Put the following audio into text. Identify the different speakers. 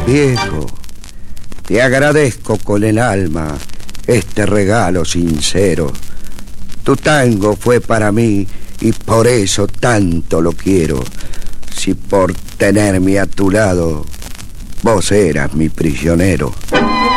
Speaker 1: Viejo, te agradezco con el alma este regalo sincero. Tu tango fue para mí y por eso tanto lo quiero. Si por tenerme a tu lado vos eras mi prisionero.